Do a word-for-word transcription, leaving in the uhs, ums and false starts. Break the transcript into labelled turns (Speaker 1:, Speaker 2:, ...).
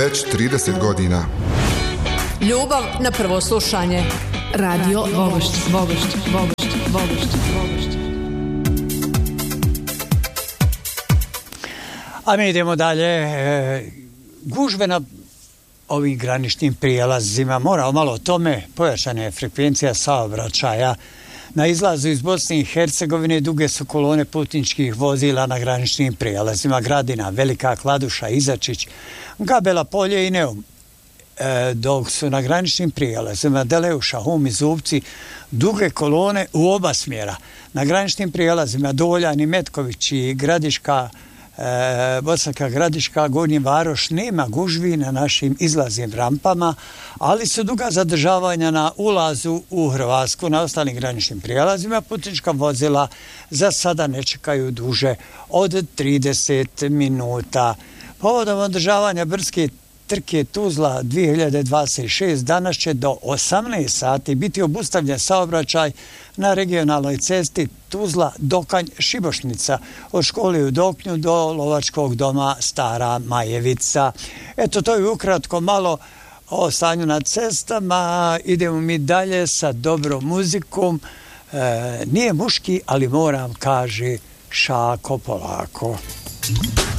Speaker 1: već trideset godina.
Speaker 2: Ljubav na prvo slušanje. Radio Vogošć, Vogošć, Vogošć, Vogošć, Vogošć.
Speaker 3: A mi idemo dalje. E, gužve na ovim graničnim prijelazima. Moramo malo o tome. Pojačana je frekvencija saobraćaja. Na izlazu iz Bosne i Hercegovine duge su kolone putničkih vozila na graničnim prijelazima Gradina, Velika Kladuša, Izačić, Gabela Polje i Neum. E, dok su na graničnim prijelazima Deleuša, Hum i Zubci duge kolone u oba smjera. Na graničnim prijelazima Doljan i Metković i Gradiška, E, Bosanska Gradiška, Gornji Varoš nema gužvi na našim izlaznim rampama, ali su duga zadržavanja na ulazu u Hrvatsku. Na ostalim graničnim prijelazima putnička vozila za sada ne čekaju duže od trideset minuta. Povodom održavanja brdske trke Tuzla dvije hiljade dvadeset šest danas će do osamnaest sati biti obustavljen saobraćaj na regionalnoj cesti Tuzla Dokanj Šibošnica od škole u Doknju do lovačkog doma Stara Majevica. Eto, to je ukratko malo o stanju na cestama. Idemo mi dalje sa dobrom muzikom. E, nije muški, ali moram, kaže Šako polako.